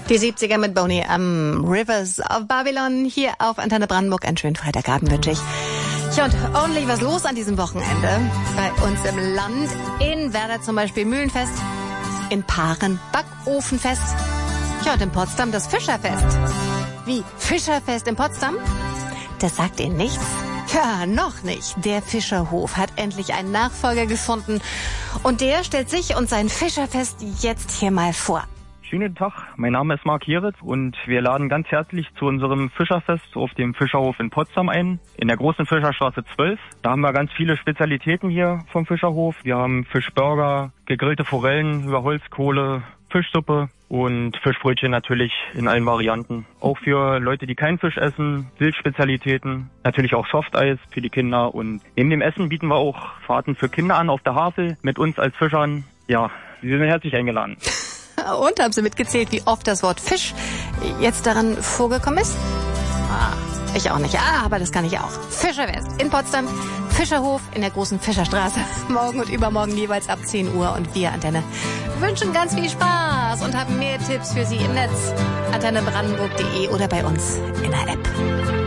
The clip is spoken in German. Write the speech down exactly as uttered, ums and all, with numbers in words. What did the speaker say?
Die siebziger mit Boney am Rivers of Babylon hier auf Antenne Brandenburg. Einen schönen Freitagabend wünsche ich. Ja, und ordentlich was los an diesem Wochenende. Bei uns im Land, in Werder zum Beispiel Mühlenfest, in Paaren Backofenfest. Ja, und in Potsdam das Fischerfest. Wie? Fischerfest in Potsdam? Das sagt Ihnen nichts? Ja, noch nicht. Der Fischerhof hat endlich einen Nachfolger gefunden. Und der stellt sich und sein Fischerfest jetzt hier mal vor. Schönen Tag, mein Name ist Marc Hieritz und wir laden ganz herzlich zu unserem Fischerfest auf dem Fischerhof in Potsdam ein, in der großen Fischerstraße zwölf. Da haben wir ganz viele Spezialitäten hier vom Fischerhof. Wir haben Fischburger, gegrillte Forellen über Holzkohle, Fischsuppe und Fischbrötchen natürlich in allen Varianten. Auch für Leute, die keinen Fisch essen, Wildspezialitäten, natürlich auch Softeis für die Kinder. Und neben dem Essen bieten wir auch Fahrten für Kinder an auf der Havel mit uns als Fischern. Ja, Sie sind herzlich eingeladen. Und haben Sie mitgezählt, wie oft das Wort Fisch jetzt daran vorgekommen ist? Ah, ich auch nicht. Ah, aber das kann ich auch. Fischerfest in Potsdam, Fischerhof in der großen Fischerstraße. Morgen und übermorgen jeweils ab zehn Uhr. Und wir, Antenne, wünschen ganz viel Spaß und haben mehr Tipps für Sie im Netz. antenne brandenburg punkt de oder bei uns in der App.